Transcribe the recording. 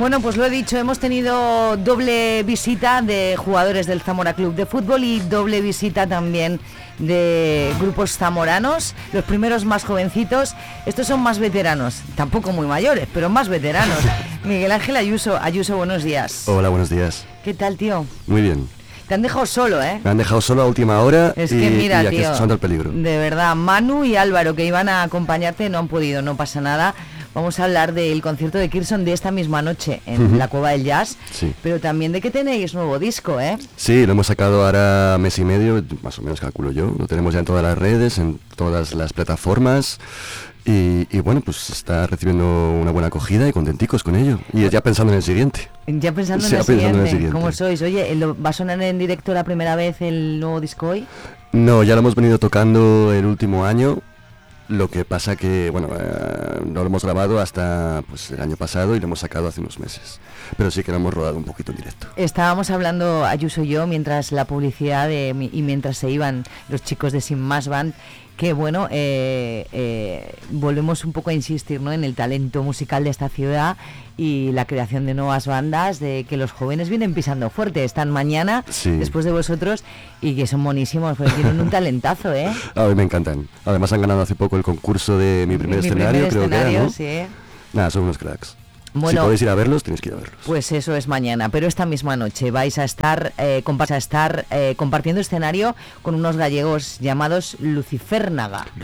Bueno, pues lo he dicho, hemos tenido doble visita de jugadores del Zamora Club de Fútbol y doble visita también de grupos zamoranos, los primeros más jovencitos, estos son más veteranos, tampoco muy mayores, pero más veteranos. Miguel Ángel Ayuso, buenos días. Hola, buenos días. ¿Qué tal, tío? Muy bien. Te han dejado solo, ¿eh? Me han dejado solo a última hora es que mira, y aquí tío, estando el peligro. De verdad, Manu y Álvaro, que iban a acompañarte, no han podido, no pasa nada. Vamos a hablar del concierto de Kirson de esta misma noche en la Cueva del Jazz, sí. Pero también de que tenéis nuevo disco, ¿eh? Sí, lo hemos sacado ahora mes y medio, más o menos calculo yo. Lo tenemos ya en todas las redes, en todas las plataformas. Y bueno, pues está recibiendo una buena acogida y contenticos con ello. Y ya pensando en el siguiente. Ya pensando en el siguiente. ¿Cómo sois? Oye, ¿va a sonar en directo la primera vez el nuevo disco hoy? No, ya lo hemos venido tocando el último año. Lo que pasa que, bueno, no lo hemos grabado hasta pues el año pasado y lo hemos sacado hace unos meses. Pero sí que lo hemos rodado un poquito en directo. Estábamos hablando, Ayuso y yo, mientras la publicidad y mientras se iban los chicos de Sin Más Band, que bueno, volvemos un poco a insistir, ¿no?, en el talento musical de esta ciudad y la creación de nuevas bandas, de que los jóvenes vienen pisando fuerte, están mañana, sí, después de vosotros, y que son buenísimos, porque tienen un talentazo, ¿eh? A mí me encantan. Además han ganado hace poco el concurso de Mi Primer Escenario, creo que era, ¿no? Sí. Nada, son unos cracks. Bueno, si podéis ir a verlos, tenéis que ir a verlos. Pues eso es mañana, pero esta misma noche vais a estar, compartiendo escenario con unos gallegos llamados Luciférnaga.